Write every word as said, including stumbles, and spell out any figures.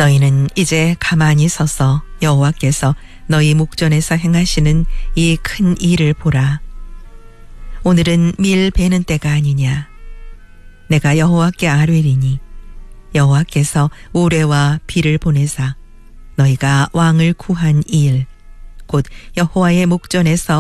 너희는 이제 가만히 서서 여호와께서 너희 목전에서 행하시는 이 큰 일을 보라. 오늘은 밀 베는 때가 아니냐. 내가 여호와께 아뢰리니 여호와께서 우레와 비를 보내사 너희가 왕을 구한 일 곧 여호와의 목전에서